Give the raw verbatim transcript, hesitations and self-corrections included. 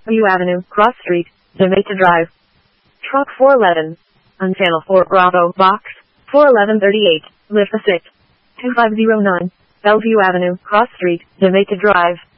View Avenue, Cross Street, Jamaica Drive. Truck four eleven. On Channel four Bravo, Box four eleven thirty-eight, lift the six. two five zero nine, Bellevue Avenue, Cross Street, Jamaica Drive.